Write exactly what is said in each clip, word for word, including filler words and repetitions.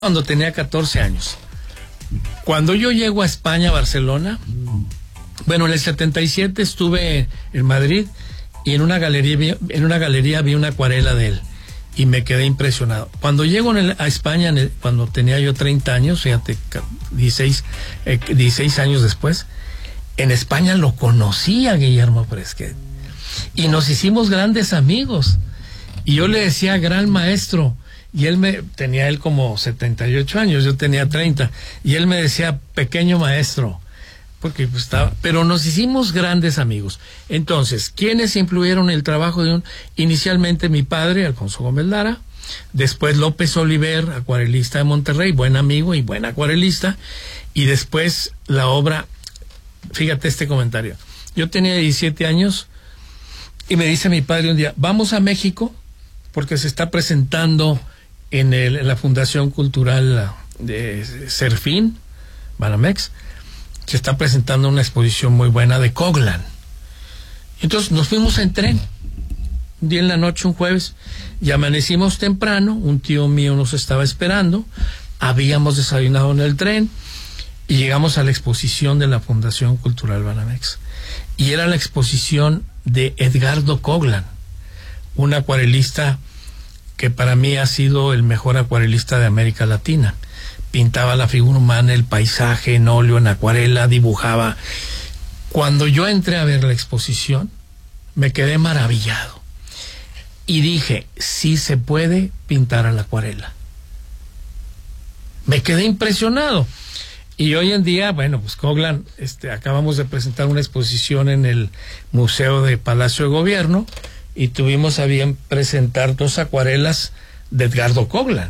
cuando tenía catorce años. Cuando yo llego a España, a Barcelona, bueno, en el setenta y siete estuve en Madrid y en una galería vi, en una galería vi una acuarela de él y me quedé impresionado. Cuando llego en el, a España, en el, cuando tenía yo treinta años, fíjate, dieciséis, eh, dieciséis años después, en España lo conocí a Guillermo Fresquet y nos hicimos grandes amigos. Y yo le decía gran maestro, y él me, tenía él como setenta y ocho años, yo tenía treinta, y él me decía pequeño maestro, porque pues estaba, pero nos hicimos grandes amigos. Entonces, ¿quiénes influyeron en el trabajo de un? Inicialmente mi padre, Alfonso Gómez Lara, después López Oliver, acuarelista de Monterrey, buen amigo y buen acuarelista, y después la obra, fíjate este comentario, yo tenía diecisiete años, y me dice mi padre un día, vamos a México, porque se está presentando en, el, en la Fundación Cultural de Serfín, Banamex, se está presentando una exposición muy buena de Coglan. Entonces nos fuimos en tren, un día en la noche, un jueves, y amanecimos temprano, un tío mío nos estaba esperando, habíamos desayunado en el tren, y llegamos a la exposición de la Fundación Cultural Banamex. Y era la exposición de Edgardo Coglan, un acuarelista que para mí ha sido el mejor acuarelista de América Latina. Pintaba la figura humana, el paisaje en óleo, en acuarela, dibujaba. Cuando yo entré a ver la exposición, me quedé maravillado. Y dije, sí se puede pintar a la acuarela. Me quedé impresionado. Y hoy en día, bueno, pues Coglan, este, acabamos de presentar una exposición en el Museo de Palacio de Gobierno, y tuvimos a bien presentar dos acuarelas de Edgardo Coglan.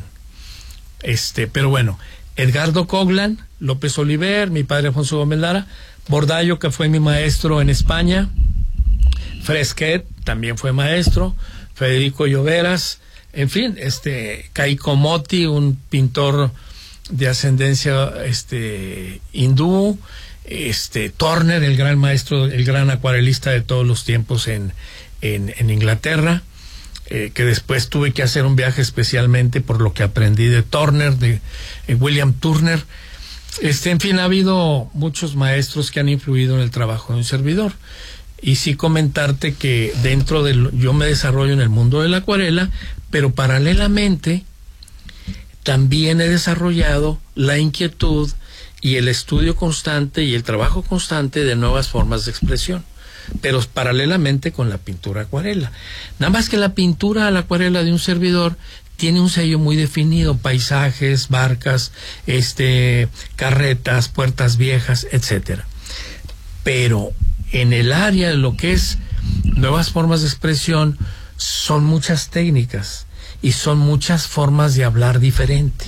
Este, pero bueno, Edgardo Coglan, López Oliver, mi padre Alfonso Gómez Lara, Bordallo, que fue mi maestro en España, Fresquet también fue maestro, Federico Lloveras, en fin, este, Caicó Motti, un pintor de ascendencia este hindú, este Turner, el gran maestro, el gran acuarelista de todos los tiempos en En, en Inglaterra, eh, que después tuve que hacer un viaje especialmente por lo que aprendí de Turner, de eh, William Turner. Este, en fin, ha habido muchos maestros que han influido en el trabajo de un servidor. Y sí comentarte que dentro del, yo me desarrollo en el mundo de la acuarela, pero paralelamente también he desarrollado la inquietud y el estudio constante y el trabajo constante de nuevas formas de expresión, pero paralelamente con la pintura acuarela. Nada más que la pintura a la acuarela de un servidor tiene un sello muy definido, paisajes, barcas, este, carretas, puertas viejas, etcétera. Pero en el área de lo que es nuevas formas de expresión, son muchas técnicas y son muchas formas de hablar diferente.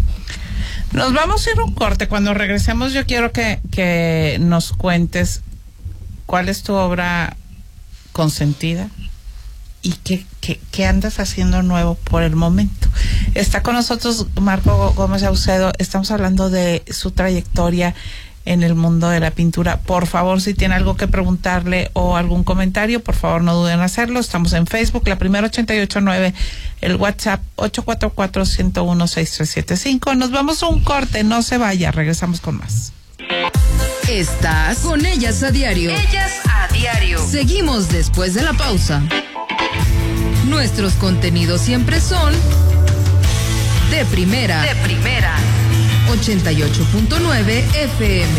Nos vamos a ir a un corte. Cuando regresemos yo quiero que, que nos cuentes ¿cuál es tu obra consentida? ¿Y qué, qué, qué andas haciendo nuevo por el momento? Está con nosotros Marco Gómez Saucedo. Estamos hablando de su trayectoria en el mundo de la pintura. Por favor, si tiene algo que preguntarle o algún comentario, por favor no duden en hacerlo. Estamos en Facebook, la primera ochenta y ocho nueve, el WhatsApp ocho cuatro cuatro, uno cero uno, seis tres siete cinco. Nos vamos a un corte, no se vaya, regresamos con más. Estás con Ellas a Diario. Ellas a Diario. Seguimos después de la pausa. Nuestros contenidos siempre son de primera. De primera. ochenta y ocho punto nueve F M.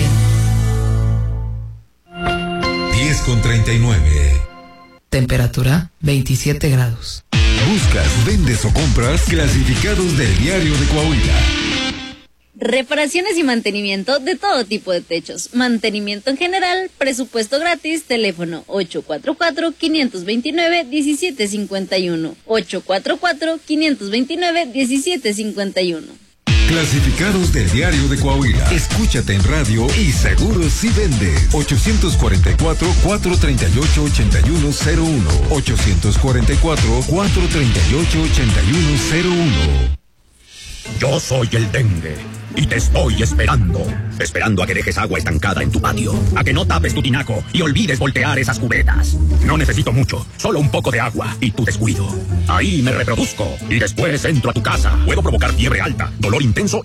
diez con treinta y nueve. Temperatura veintisiete grados. Buscas, vendes o compras clasificados del Diario de Coahuila. Reparaciones y mantenimiento de todo tipo de techos. Mantenimiento en general, presupuesto gratis, teléfono ocho cuatro cuatro, cinco dos nueve, uno siete cinco uno. ocho cuatro cuatro, cinco dos nueve, uno siete cinco uno. Clasificados del Diario de Coahuila. Escúchate en radio y seguro si vende. ocho cuatro cuatro, cuatro tres ocho, ocho uno cero uno. ocho cuatro cuatro, cuatro tres ocho, ocho uno cero uno. Yo soy el dengue. y te estoy esperando. Esperando a que dejes agua estancada en tu patio, a que no tapes tu tinaco y olvides voltear esas cubetas. No necesito mucho, solo un poco de agua y tu descuido. Ahí me reproduzco y después entro a tu casa. Puedo provocar fiebre alta, dolor intenso